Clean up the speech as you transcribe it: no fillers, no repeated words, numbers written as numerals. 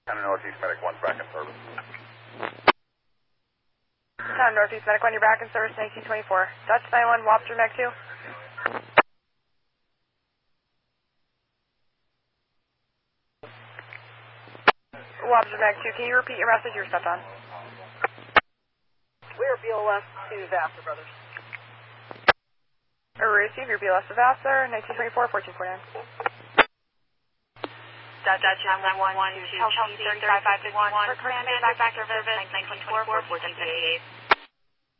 Town Northeast Medic 1, back in service. Town Northeast Medic 1, you're back in service, 1924. Dutch 91, Wobster Meg 2. Wobster Meg 2, can you repeat your message? You're stepped on. We're BLS to Vassar, brothers. Receive your BLS to Vassar, 1924, 1449. Dutch 9112, Chelsea 3551, for command back service, 1924, 1458.